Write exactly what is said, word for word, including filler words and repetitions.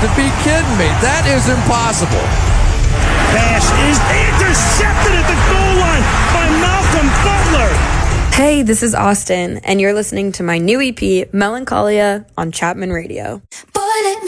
to be kidding me. That is impossible. Pass is intercepted at the goal line by Malcolm Butler. Hey, this is Austin, and you're listening to my new E P, Melancholia, on Chapman Radio.